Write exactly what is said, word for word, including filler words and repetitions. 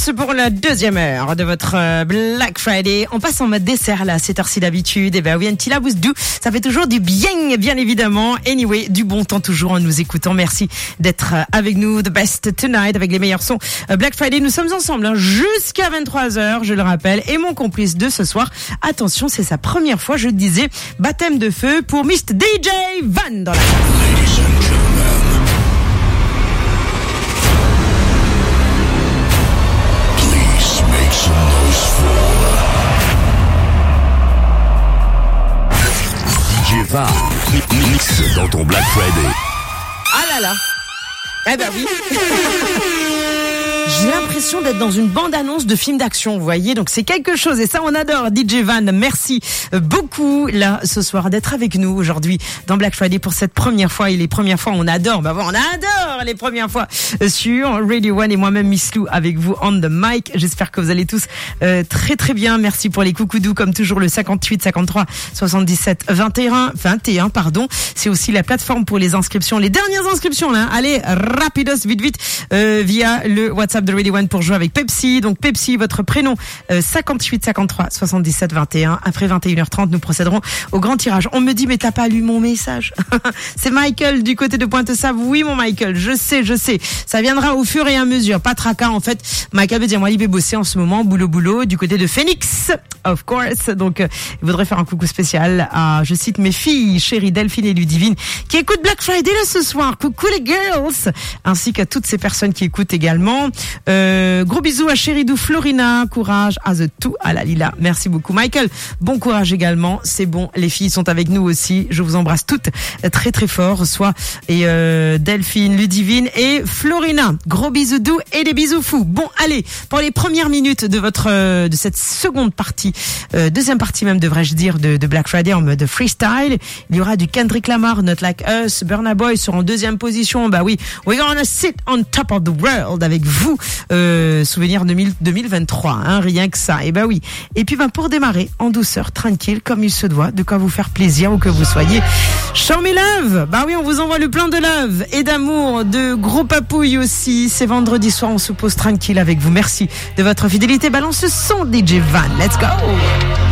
Dance pour la deuxième heure de votre Black Friday. On passe en mode dessert là, à cette heure-ci d'habitude. Et ben oui, un petit labous doux, ça fait toujours du bien, bien évidemment. Anyway, du bon temps toujours en nous écoutant. Merci d'être avec nous. The Best Tonight avec les meilleurs sons. Black Friday, nous sommes ensemble hein, jusqu'à vingt-trois heures, je le rappelle. Et mon complice de ce soir, attention, c'est sa première fois, je le disais, baptême de feu pour mister D J Van dans la classe. D J Van, mix dans ton Black Friday. Ah là là. Eh ben oui. J'ai l'impression d'être dans une bande-annonce de film d'action, vous voyez, donc c'est quelque chose et ça on adore. D J Van, merci beaucoup là ce soir d'être avec nous aujourd'hui dans Black Friday pour cette première fois et les premières fois on adore, bah bon, on adore les premières fois sur Radio One et moi-même Miss Lou avec vous on the mic. J'espère que vous allez tous euh, très très bien. Merci pour les coucoudous comme toujours le cinquante-huit cinquante-trois soixante-dix-sept vingt et un vingt et un pardon. C'est aussi la plateforme pour les inscriptions, les dernières inscriptions là. Allez rapidos vite vite euh, via le WhatsApp de Radio One pour jouer avec Pepsi. Donc Pepsi, votre prénom euh, cinquante-huit cinquante-trois soixante-dix-sept vingt et un. Après vingt et une heures trente, nous procéderons au grand tirage. On me dit mais t'as pas lu mon message. C'est Michael du côté de Pointe-Save. Oui mon Michael, je sais, je sais. Ça viendra au fur et à mesure. Pas tracas en fait. Michael veut dire moi il va bosser en ce moment boulot boulot du côté de Phoenix, of course. Donc euh, il voudrait faire un coucou spécial à, je cite mes filles chéries Delphine et Ludivine qui écoutent Black Friday là ce soir. Coucou les girls, ainsi qu'à toutes ces personnes qui écoutent également. Euh, gros bisous à Chéridou Florina, courage à The Tout à la Lila. Merci beaucoup Michael. Bon courage également. C'est bon, les filles sont avec nous aussi. Je vous embrasse toutes très très fort. Soit et euh, Delphine, Ludivine et Florina. Gros bisous doux et des bisous fous. Bon allez, pour les premières minutes de votre euh, de cette seconde partie, euh, deuxième partie même devrais-je dire de, de Black Friday en mode freestyle. Il y aura du Kendrick Lamar, Not Like Us, Burna Boy seront en deuxième position. Bah oui, we're gonna sit on top of the world avec vous. Euh, souvenir deux mille vingt-trois, hein, rien que ça. Et ben oui. Et puis ben pour démarrer en douceur, tranquille, comme il se doit, de quoi vous faire plaisir ou que vous soyez. Show me love. Bah oui, on vous envoie le plein de love et d'amour, de gros papouilles aussi. C'est vendredi soir, on se pose tranquille avec vous. Merci de votre fidélité. Balance ce son D J Van. Let's go.